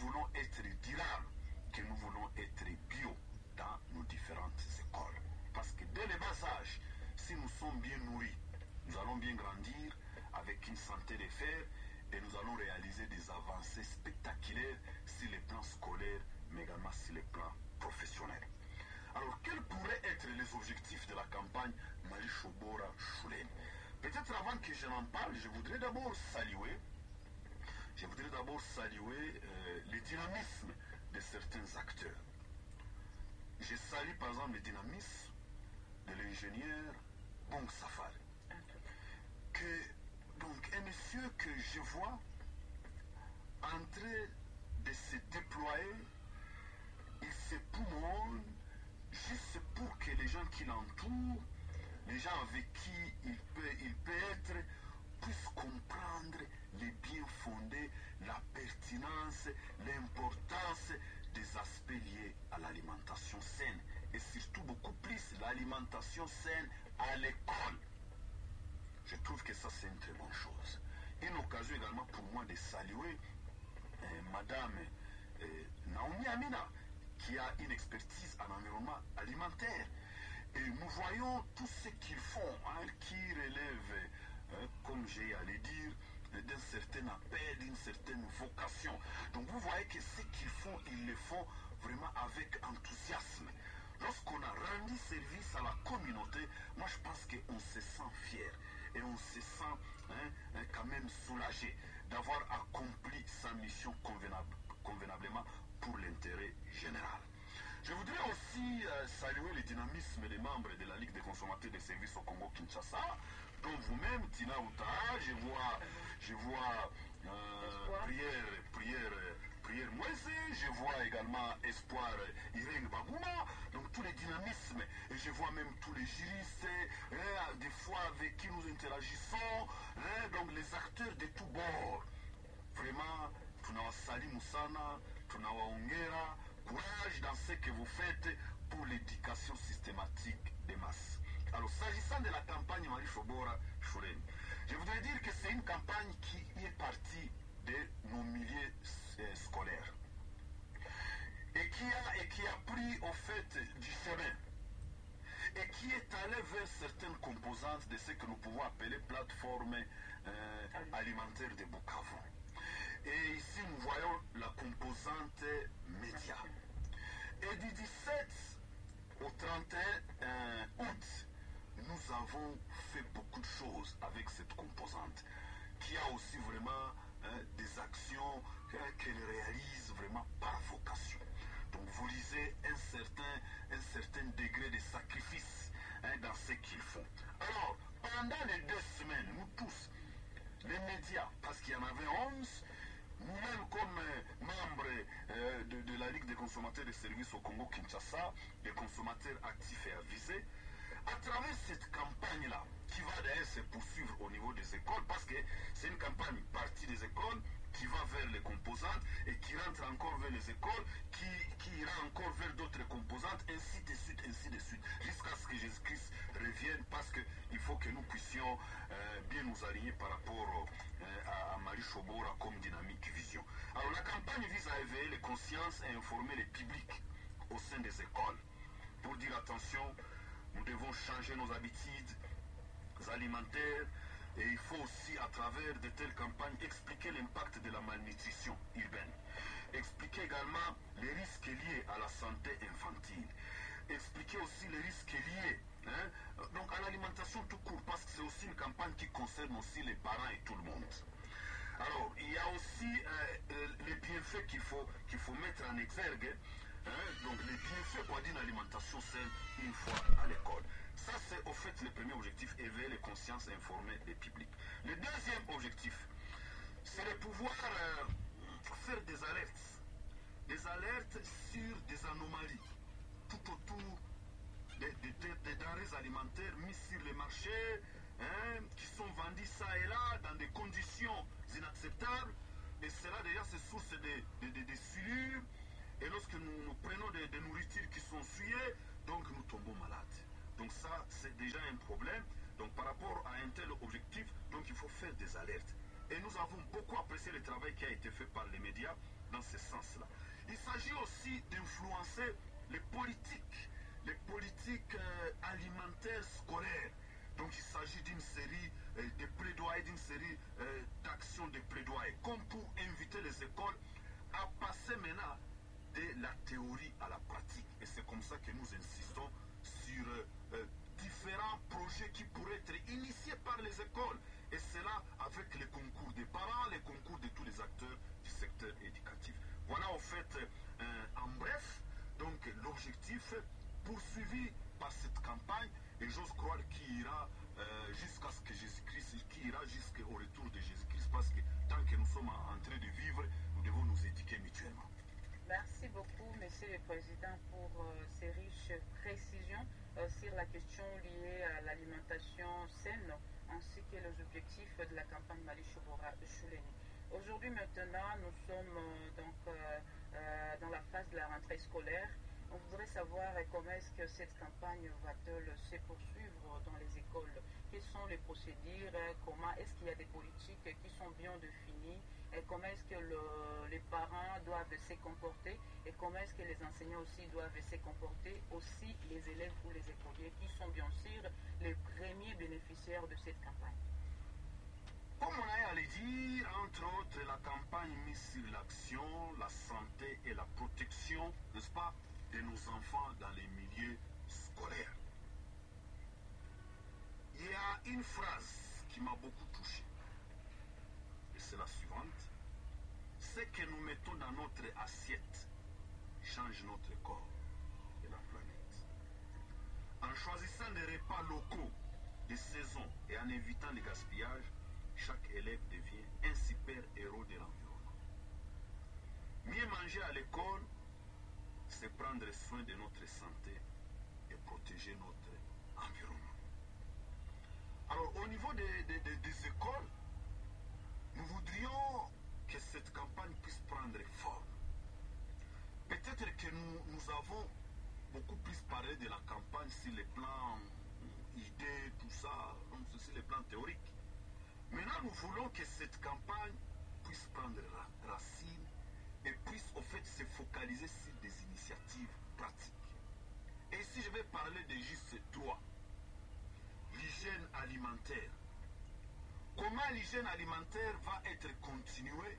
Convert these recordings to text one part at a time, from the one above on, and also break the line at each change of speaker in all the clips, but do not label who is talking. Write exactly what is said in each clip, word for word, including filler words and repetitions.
voulons être durables, que nous voulons être bio dans nos différentes écoles. Parce que dès le bas âge, si nous sommes bien nourris, nous allons bien grandir avec une santé de fer et nous allons réaliser des avancées spectaculaires sur les plans scolaires, mais également sur les plans professionnels. Alors, quels pourraient être les objectifs de la campagne Mali Shobora Shulen? Peut-être avant que je n'en parle, je voudrais d'abord saluer, je voudrais d'abord saluer euh, le dynamisme de certains acteurs. Je salue par exemple le dynamisme de l'ingénieur Bong Safari. Que, donc, un monsieur que je vois en train de se déployer, il se poumonne juste pour que les gens qui l'entourent, les gens avec qui il peut, il peut être, puissent comprendre les biens fondés, la pertinence, l'importance des aspects liés à l'alimentation saine et surtout beaucoup plus l'alimentation saine à l'école. Je trouve que ça c'est une très bonne chose. Une occasion également pour moi de saluer euh, Madame euh, Naomi Amina qui a une expertise en environnement alimentaire. Et nous voyons tout ce qu'ils font, hein, qui relève, hein, comme j'ai à le dire, d'un certain appel, d'une certaine vocation. Donc vous voyez que ce qu'ils font, ils le font vraiment avec enthousiasme. Lorsqu'on a rendu service à la communauté, moi je pense qu'on se sent fier et on se sent hein, quand même soulagé d'avoir accompli sa mission convenable, convenablement pour l'intérêt général. Je voudrais aussi euh, saluer le dynamisme des membres de la Ligue des consommateurs de services au Congo-Kinshasa, dont vous-même, Tina Outa, je vois, je vois euh, prière, prière, prière Moïse, je vois également Espoir Irène Bagouma, donc tous les dynamismes, et je vois même tous les juristes, hein, des fois avec qui nous interagissons, hein, donc les acteurs de tous bords. Vraiment, tunawasalimu sana, tunawaongera, courage dans ce que vous faites pour l'éducation systématique des masses. Alors, s'agissant de la campagne Mali Shobora Shulen, je voudrais dire que c'est une campagne qui est partie de nos milieux euh, scolaires et qui, a, et qui a pris au fait du chemin et qui est allé vers certaines composantes de ce que nous pouvons appeler plateforme euh, alimentaire de Bukavu. Et ici, nous voyons la composante média. Et du dix-sept au trente et un août, nous avons fait beaucoup de choses avec cette composante, qui a aussi vraiment hein, des actions hein, qu'elle réalise vraiment par vocation. Donc vous lisez un certain, un certain degré de sacrifice hein, dans ce qu'ils font. Alors, pendant les deux semaines, nous tous, les médias, parce qu'il y en avait onze, nous-mêmes comme euh, membres euh, de, de la Ligue des consommateurs de services au Congo-Kinshasa, les consommateurs actifs et avisés, à travers cette campagne-là, qui va d'ailleurs se poursuivre au niveau des écoles, parce que c'est une campagne partie des écoles, qui va vers les composantes et qui rentre encore vers les écoles, qui, qui ira encore vers d'autres composantes, ainsi de suite, ainsi de suite, jusqu'à ce que Jésus-Christ revienne, parce qu'il faut que nous puissions euh, bien nous aligner par rapport euh, à, à Mali Shobora comme dynamique vision. Alors la campagne vise à éveiller les consciences et informer les publics au sein des écoles, pour dire attention, nous devons changer nos habitudes alimentaires. Et il faut aussi, à travers de telles campagnes, expliquer l'impact de la malnutrition urbaine. Expliquer également les risques liés à la santé infantile. Expliquer aussi les risques liés hein, donc à l'alimentation tout court, parce que c'est aussi une campagne qui concerne aussi les parents et tout le monde. Alors, il y a aussi euh, euh, les bienfaits qu'il faut, qu'il faut mettre en exergue. Hein, donc, les bienfaits quoi, d'une alimentation saine une fois à l'école. Ça, c'est au fait le premier objectif, éveiller les consciences et informer les publics. Le deuxième objectif, c'est de pouvoir euh, faire des alertes. Des alertes sur des anomalies tout autour des, des, des, des denrées alimentaires mises sur les marchés, hein, qui sont vendues ça et là dans des conditions inacceptables. Et cela, d'ailleurs, c'est source de, de, de, de souillures. Et lorsque nous, nous prenons des, des nourritures qui sont souillées, donc nous tombons malades. Donc ça, c'est déjà un problème. Donc par rapport à un tel objectif, donc il faut faire des alertes. Et nous avons beaucoup apprécié le travail qui a été fait par les médias dans ce sens-là. Il s'agit aussi d'influencer les politiques, les politiques euh, alimentaires scolaires. Donc il s'agit d'une série euh, de plaidoyers, d'une série euh, d'actions de plaidoyers, comme pour inviter les écoles à passer maintenant de la théorie à la pratique. Et c'est comme ça que nous insistons sur euh, euh, différents projets qui pourraient être initiés par les écoles. Et cela avec les concours des parents, les concours de tous les acteurs du secteur éducatif. Voilà en fait, euh, en bref, donc l'objectif poursuivi par cette campagne, et j'ose croire qu'il ira euh, jusqu'à ce que Jésus-Christ, qu'il ira jusqu'au retour de Jésus-Christ, parce que tant que nous sommes en train de vivre, nous devons nous éduquer mutuellement.
Merci beaucoup, Monsieur le Président, pour euh, ces riches précisions euh, sur la question liée à l'alimentation saine ainsi que les objectifs de la campagne Mali Chobora Chouleni. Aujourd'hui maintenant, nous sommes euh, donc euh, euh, dans la phase de la rentrée scolaire. On voudrait savoir comment est-ce que cette campagne va-t-elle se poursuivre dans les écoles. Quelles sont les procédures, comment est-ce qu'il y a des politiques qui sont bien définies, et comment est-ce que le, les parents doivent se comporter et comment est-ce que les enseignants aussi doivent se comporter, aussi les élèves ou les écoliers qui sont bien sûr les premiers bénéficiaires de cette campagne.
Comme on a allé dire, entre autres, la campagne mise sur l'action, la santé et la protection, n'est-ce pas, de nos enfants dans les milieux scolaires. Il y a une phrase qui m'a beaucoup touché, et c'est la suivante. Ce que nous mettons dans notre assiette change notre corps et la planète. En choisissant des repas locaux, de saison et en évitant le gaspillage, chaque élève devient un super-héros de l'environnement. Mieux manger à l'école, c'est prendre soin de notre santé et protéger notre environnement. Alors, au niveau des, des, des, des écoles, nous voudrions que cette campagne puisse prendre forme. Peut-être que nous, nous avons beaucoup plus parlé de la campagne sur les plans idées, tout ça, donc sur les plans théoriques. Maintenant, nous voulons que cette campagne puisse prendre racine et puisse au fait se focaliser sur des initiatives pratiques. Et ici, je vais parler de juste trois. L'hygiène alimentaire. Comment l'hygiène alimentaire va être continuée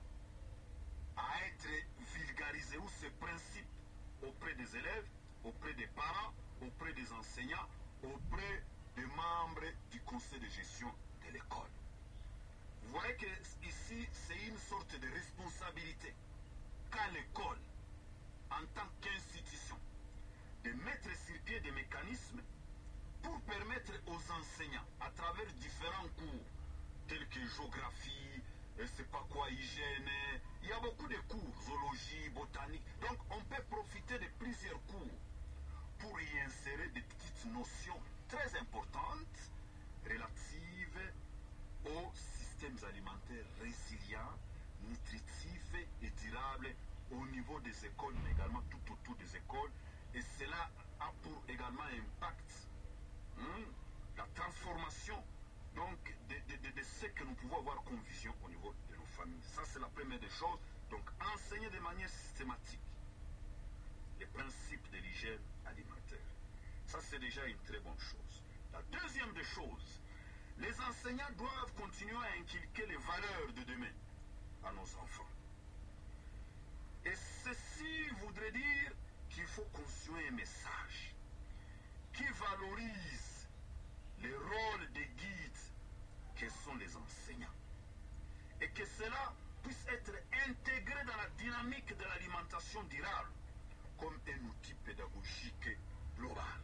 à être vulgarisée, ou ce principe auprès des élèves, auprès des parents, auprès des enseignants, auprès des membres du conseil de gestion de l'école. Vous voyez que ici, c'est une sorte de responsabilité qu'a l'école, en tant qu'institution, de mettre sur pied des mécanismes pour permettre aux enseignants, à travers différents cours, tels que géographie, et c'est pas quoi, hygiène, il y a beaucoup de cours, zoologie, botanique, donc on peut profiter de plusieurs cours pour y insérer des petites notions très importantes relatives aux systèmes alimentaires résilients, nutritifs et durables au niveau des écoles, mais également tout autour des écoles. Et cela a pour également impact hein, la transformation donc, de, de, de, de ce que nous pouvons avoir comme vision au niveau de nos familles. Ça, c'est la première des choses. Donc, enseigner de manière systématique les principes de l'hygiène alimentaire. Ça, c'est déjà une très bonne chose. La deuxième des choses, les enseignants doivent continuer à inculquer les valeurs de demain à nos enfants. Et ceci voudrait dire qu'il faut construire un message qui valorise le rôle des guides que sont les enseignants. Et que cela puisse être intégré dans la dynamique de l'alimentation durable comme un outil pédagogique global.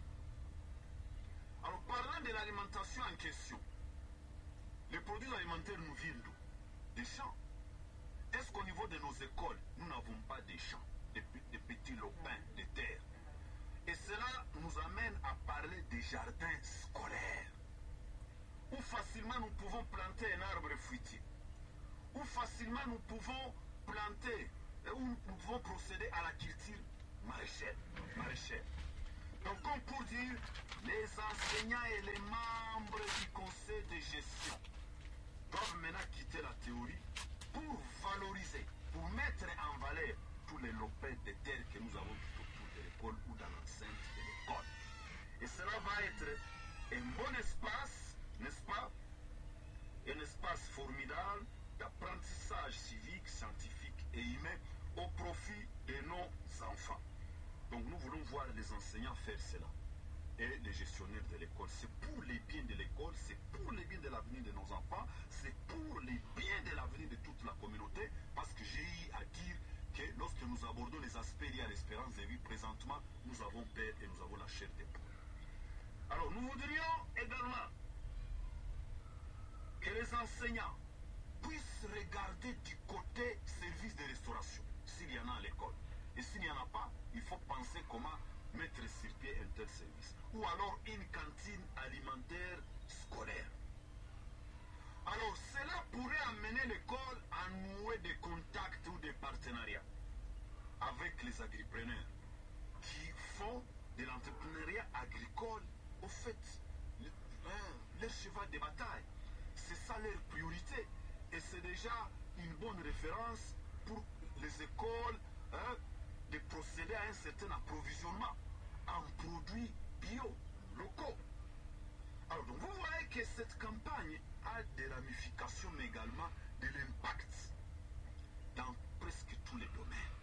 Alors, parlant de l'alimentation en question, les produits alimentaires nous viennent d'où? Des champs. Est-ce qu'au niveau de nos écoles, nous n'avons pas des champs, des, des petits lopins de terre? Et cela nous amène à parler des jardins scolaires, où facilement nous pouvons planter un arbre fruitier, où facilement nous pouvons planter, où nous pouvons procéder à la culture maraîchère. maraîchère. Donc, comme pour dire, les enseignants et les membres du conseil de gestion doivent maintenant quitter la théorie pour valoriser pour mettre en valeur tous les lopins de terre que nous avons tout autour de l'école ou dans l'enceinte de l'école. Et cela va être un bon espace, n'est-ce pas? Un espace formidable d'apprentissage civique, scientifique et humain au profit de nos enfants. Donc nous voulons voir les enseignants faire cela. Et les gestionnaires de l'école. C'est pour les biens de l'école, c'est pour les biens de l'avenir de nos enfants, c'est pour les biens de l'avenir de toute la communauté, parce que j'ai eu à dire que lorsque nous abordons les aspects liés à l'espérance de vie, présentement, nous avons peur et nous avons la chair des poules. Alors, nous voudrions également que les enseignants puissent regarder du côté service de restauration, s'il y en a à l'école. Et s'il n'y en a pas, il faut penser comment mettre sur pied un tel service. Ou alors une cantine alimentaire scolaire. Alors cela pourrait amener l'école à nouer des contacts ou des partenariats avec les agripreneurs qui font de l'entrepreneuriat agricole, au fait, le, hein, leur cheval de bataille. C'est ça leur priorité. Et c'est déjà une bonne référence pour les écoles, hein, de procéder à un certain approvisionnement en produits bio, locaux. Alors donc vous voyez que cette campagne a des ramifications, mais également de l'impact dans presque tous les domaines.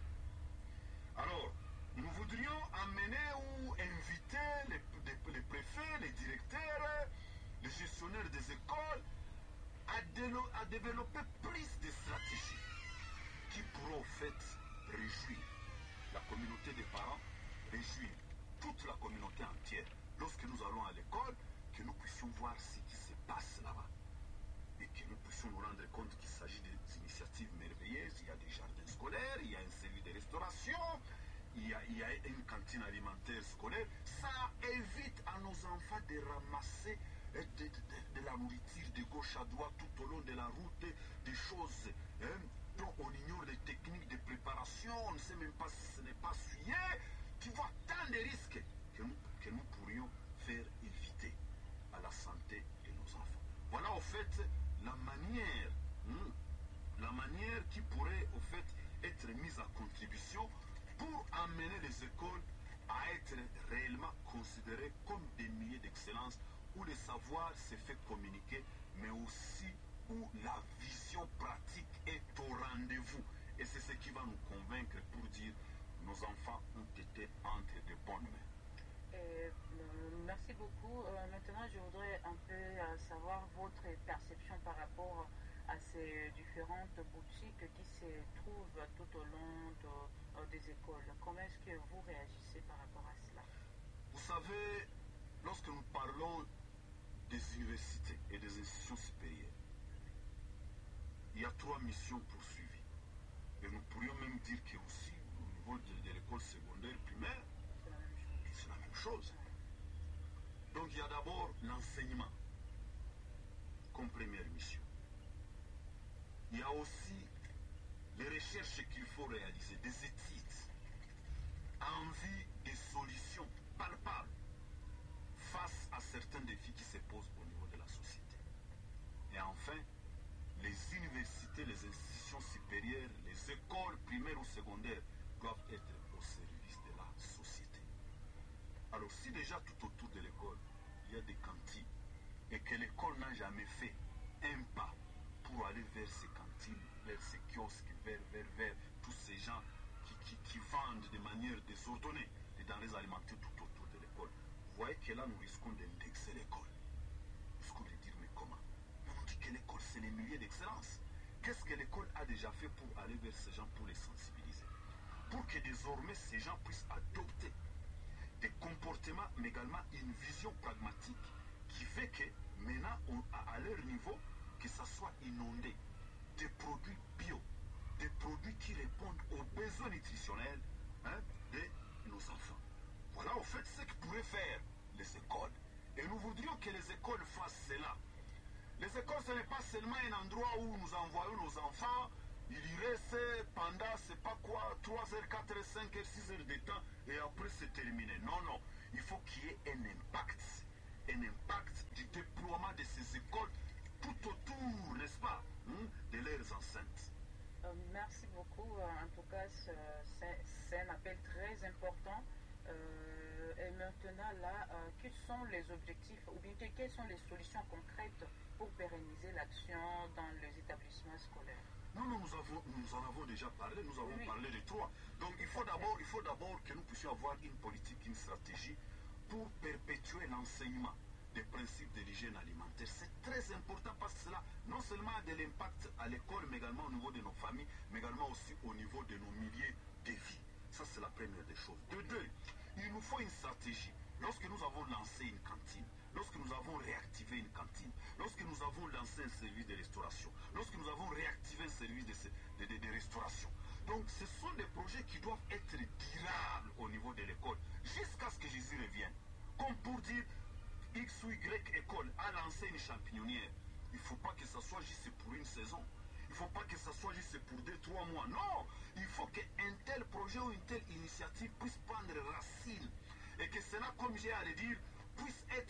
Alors, nous voudrions amener ou inviter les, les, les préfets, les directeurs, les gestionnaires des écoles à, délo, à développer plus de stratégies qui pourront au fait réjouir la communauté des parents, réjouir toute la communauté entière. Lorsque nous allons à l'école, que nous puissions voir ce qui se passe là-bas. Et que nous puissions nous rendre compte qu'il s'agit d'initiatives merveilleuses. Il y a des jardins scolaires, il y a un service de restauration, il y a, il y a une cantine alimentaire scolaire. Ça évite à nos enfants de ramasser de, de, de, de la nourriture de gauche à droite tout au long de la route, des choses hein, dont on ignore les techniques de préparation, on ne sait même pas si ce n'est pas souillé. Tu vois tant de risques que nous, que nous pourrions faire éviter à la santé de nos enfants. Voilà au fait la manière, hmm, la manière qui pourrait au fait être mise à contribution pour amener les écoles à être réellement considérées comme des milliers d'excellence où le savoir se fait communiquer, mais aussi où la vision pratique est au rendez-vous. Et c'est ce qui va nous convaincre pour dire nos enfants ont été entre de bonnes mains.
Et, euh, merci beaucoup. Euh, maintenant, je voudrais un peu euh, savoir votre perception par rapport à ces différentes boutiques qui se trouvent tout au long de, euh, des écoles. Comment est-ce que vous réagissez par rapport à cela?
Vous savez, lorsque nous parlons des universités et des institutions supérieures, il y a trois missions poursuivies. Et nous pourrions même dire que aussi, au niveau de, de l'école secondaire primaire, c'est la même chose. Donc il y a d'abord l'enseignement comme première mission. Il y a aussi les recherches qu'il faut réaliser, des études en vue des solutions palpables face à certains défis qui se posent au niveau de la société. Et enfin, les universités, les institutions supérieures, les écoles primaires ou secondaires doivent être au service de la société. Alors si déjà tout autour de l'école, il y a des cantines et que l'école n'a jamais fait un pas pour aller vers ces cantines, vers ces kiosques, vers, vers, vers tous ces gens qui, qui, qui vendent de manière désordonnée des denrées alimentaires tout autour de l'école, vous voyez que là nous risquons d'indexer l'école. Nous risquons de dire mais comment? On dit que l'école c'est les milliers d'excellence. Qu'est-ce que l'école a déjà fait pour aller vers ces gens, pour les sensibiliser? Pour que désormais ces gens puissent adopter des comportements, mais également une vision pragmatique qui fait que maintenant, on, à, à leur niveau, que ça soit inondé des produits bio, des produits qui répondent aux besoins nutritionnels hein, de nos enfants. Voilà au fait ce que pourraient faire les écoles. Et nous voudrions que les écoles fassent cela. Les écoles, ce n'est pas seulement un endroit où nous envoyons nos enfants, il y reste pendant, c'est pas quoi, trois heures, quatre heures, cinq heures, six heures de temps, et après c'est terminé. Non, non, il faut qu'il y ait un impact, un impact du déploiement de ces écoles tout autour, n'est-ce pas, hein, de leurs enceintes.
Euh, merci beaucoup. En tout cas, c'est un appel très important. Euh, et maintenant, là, euh, quels sont les objectifs ou bien quelles sont les solutions concrètes pour pérenniser l'action dans les établissements scolaires?
Non, non, nous, avons, nous en avons déjà parlé, nous avons oui. parlé de trois. Donc il faut d'abord il faut d'abord que nous puissions avoir une politique, une stratégie pour perpétuer l'enseignement des principes de l'hygiène alimentaire. C'est très important parce que cela, non seulement a de l'impact à l'école, mais également au niveau de nos familles, mais également aussi au niveau de nos milieux de vie. Ça, c'est la première des choses. De deux, il nous faut une stratégie. Lorsque nous avons lancé une cantine, lorsque nous avons réactivé une cantine, lorsque nous avons lancé un service de restauration, lorsque nous avons réactivé un service de, de, de, de restauration. Donc ce sont des projets qui doivent être durables au niveau de l'école, jusqu'à ce que Jésus revienne. Comme pour dire, X ou Y école a lancé une champignonnière. Il ne faut pas que ça soit juste pour une saison. Il ne faut pas que ça soit juste pour deux, trois mois. Non, il faut qu'un tel projet ou une telle initiative puisse prendre racine. Et que cela, comme j'ai à le dire, puisse être